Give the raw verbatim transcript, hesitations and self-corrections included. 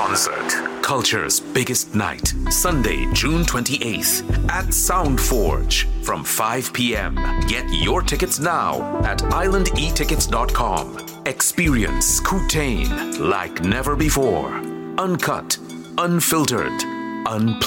concert. Culture's biggest night. Sunday, June twenty-eighth at Soundforge from five p.m. Get your tickets now at island e tickets dot com. Experience Kootain like never before. Uncut, unfiltered, unplugged.